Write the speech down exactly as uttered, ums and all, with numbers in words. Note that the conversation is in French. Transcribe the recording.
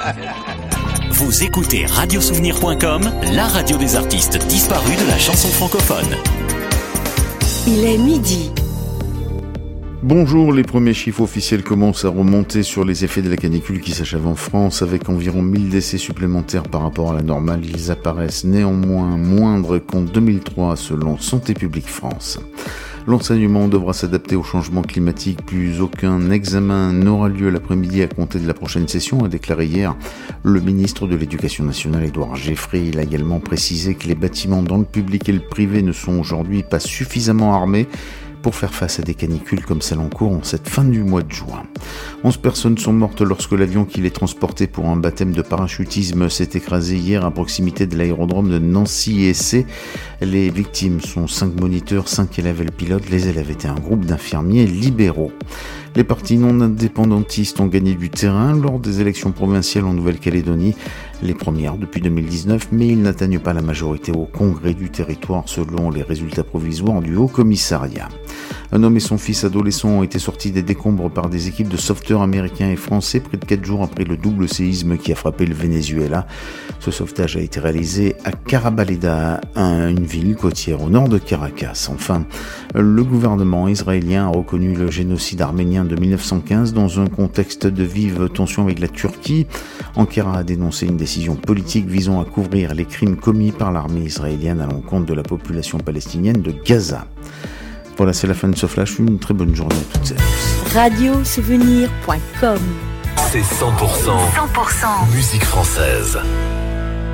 Vous écoutez radio souvenir point com, la radio des artistes disparus de la chanson francophone. Il est midi. Bonjour, les premiers chiffres officiels commencent à remonter sur les effets de la canicule qui s'achève en France. Avec environ mille décès supplémentaires par rapport à la normale, ils apparaissent néanmoins moindres qu'en deux mille trois selon Santé publique France. L'enseignement devra s'adapter au changement climatique. Plus aucun examen n'aura lieu l'après-midi à compter de la prochaine session, a déclaré hier le ministre de l'Éducation nationale, Édouard Geoffriy. Il a également précisé que les bâtiments dans le public et le privé ne sont aujourd'hui pas suffisamment armés pour faire face à des canicules comme celle en cours en cette fin du mois de juin. onze personnes sont mortes lorsque l'avion qui les transportait pour un baptême de parachutisme s'est écrasé hier à proximité de l'aérodrome de Nancy-Essé. Les victimes sont cinq moniteurs, cinq élèves et le pilote. Les élèves étaient un groupe d'infirmiers libéraux. Les partis non indépendantistes ont gagné du terrain lors des élections provinciales en Nouvelle-Calédonie, les premières depuis deux mille dix-neuf, mais ils n'atteignent pas la majorité au congrès du territoire selon les résultats provisoires du Haut-Commissariat. Un homme et son fils adolescent ont été sortis des décombres par des équipes de sauveteurs américains et français près de quatre jours après le double séisme qui a frappé le Venezuela. Ce sauvetage a été réalisé à Carabaleda, une ville côtière au nord de Caracas. Enfin, le gouvernement israélien a reconnu le génocide arménien de mille neuf cent quinze dans un contexte de vive tension avec la Turquie. Ankara a dénoncé une décision politique visant à couvrir les crimes commis par l'armée israélienne à l'encontre de la population palestinienne de Gaza. Voilà, c'est la fin de ce flash. Une très bonne journée à toutes et à tous. radio souvenir point com. C'est cent pour cent, cent pour cent musique française.